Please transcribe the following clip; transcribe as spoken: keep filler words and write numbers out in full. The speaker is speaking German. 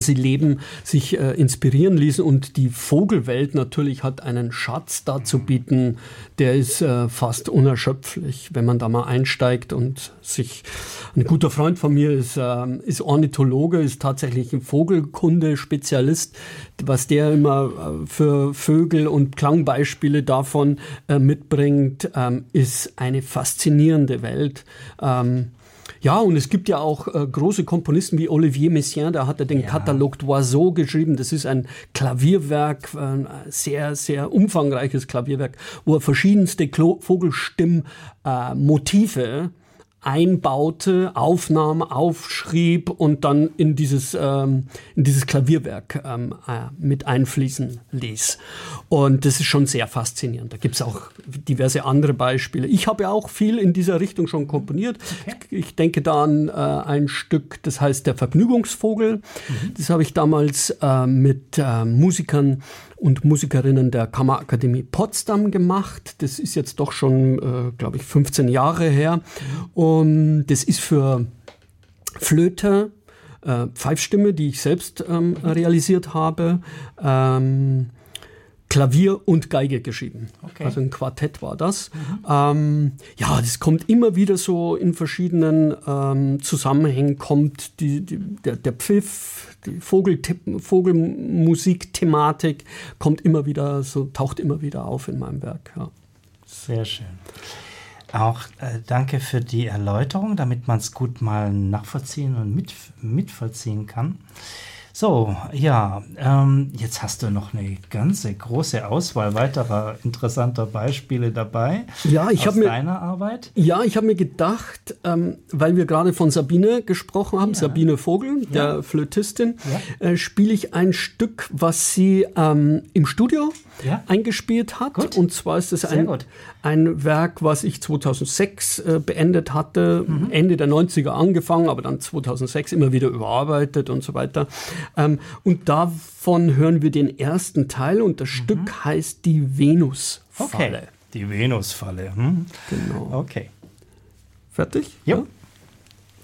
sie leben, sich äh, inspirieren ließen. Und die Vogelwelt natürlich hat einen Schatz da zu bieten, der ist äh, fast unerschöpflich, wenn man da mal einsteigt und sich... Ein guter Freund von mir ist, äh, ist Ornithologe, ist tatsächlich ein Vogelkunde-Spezialist. Was der immer äh, für Vögel und Klangbeispiele davon äh, mitbringt, ähm, ist eine faszinierende Welt. Ähm, Ja, und es gibt ja auch äh, große Komponisten wie Olivier Messiaen, der hat ja den ja. Catalogue d'Oiseaux geschrieben. Das ist ein Klavierwerk, ein sehr, sehr umfangreiches Klavierwerk, wo er verschiedenste Klo- Vogelstimm-Motive einbaute, Aufnahmen aufschrieb und dann in dieses, ähm, in dieses Klavierwerk ähm, äh, mit einfließen ließ. Und das ist schon sehr faszinierend. Da gibt es auch diverse andere Beispiele. Ich habe ja auch viel in dieser Richtung schon komponiert. Okay. Ich, ich denke da an äh, ein Stück, das heißt Der Vergnügungsvogel. Mhm. Das habe ich damals äh, mit äh, Musikern und Musikerinnen der Kammerakademie Potsdam gemacht. Das ist jetzt doch schon, äh, glaube ich, fünfzehn Jahre her. Und das ist für Flöte, äh, Pfeifstimme, die ich selbst ähm, realisiert habe, ähm, Klavier und Geige geschrieben. Okay. Also ein Quartett war das. Mhm. Ähm, ja, das kommt immer wieder so in verschiedenen ähm, Zusammenhängen, kommt die, die, der, der Pfiff, die Vogel, Vogelmusik-Thematik kommt immer wieder, so taucht immer wieder auf in meinem Werk. Ja. Sehr schön. Auch äh, danke für die Erläuterung, damit man es gut mal nachvollziehen und mit, mitvollziehen kann. So, ja, ähm, jetzt hast du noch eine ganze große Auswahl weiterer interessanter Beispiele dabei ja, ich aus mir, deiner Arbeit. Ja, ich habe mir gedacht, ähm, weil wir gerade von Sabine gesprochen haben, ja. Sabine Vogel, der ja. Flötistin, ja. äh, spiele ich ein Stück, was sie ähm, im Studio ja. eingespielt hat. Gut. Und zwar ist es ein, ein Werk, was ich zweitausendsechs äh, beendet hatte, mhm. Ende der neunziger angefangen, aber dann zweitausendsechs immer wieder überarbeitet und so weiter. Ähm, und davon hören wir den ersten Teil und das mhm. Stück heißt Die Venusfalle. Okay, die Venusfalle. Hm. Genau. Okay. Fertig? Ja. ja?